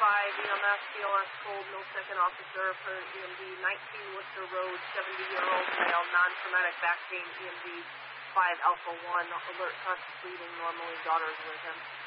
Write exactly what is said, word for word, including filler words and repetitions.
five E M S, B L S code, no second officer for E M D, nineteen Worcester Road, seventy-year-old male, non-traumatic back pain, E M D five Alpha one, alert conscious bleeding, normally daughter's with him.